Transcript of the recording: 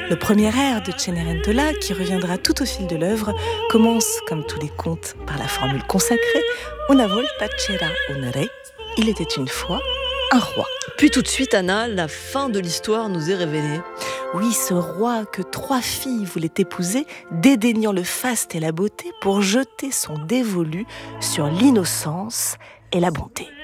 Le premier air de Cenerentola, qui reviendra tout au fil de l'œuvre, commence, comme tous les contes, par la formule consacrée Una volta c'era un re, il était une fois un roi. Puis tout de suite, Anna, la fin de l'histoire nous est révélée. Oui, ce roi que 3 filles voulaient épouser, dédaignant le faste et la beauté pour jeter son dévolu sur l'innocence et la bonté.